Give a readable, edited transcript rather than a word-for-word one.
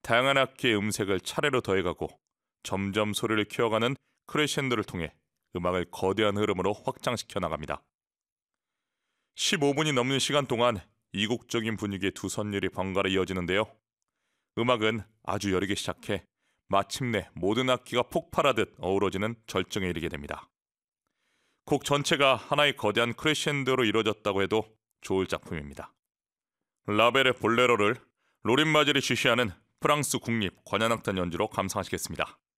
다양한 악기의 음색을 차례로 더해가고 점점 소리를 키워가는 크레셴도를 통해 음악을 거대한 흐름으로 확장시켜 나갑니다. 15분이 넘는 시간 동안 이국적인 분위기의 두 선율이 번갈아 이어지는데요. 음악은 아주 여리게 시작해 마침내 모든 악기가 폭발하듯 어우러지는 절정에 이르게 됩니다. 곡 전체가 하나의 거대한 크레셴도로 이루어졌다고 해도 좋을 작품입니다. 라벨의 볼레로를 로린 마젤이 지시하는 프랑스 국립 관현악단 연주로 감상하시겠습니다.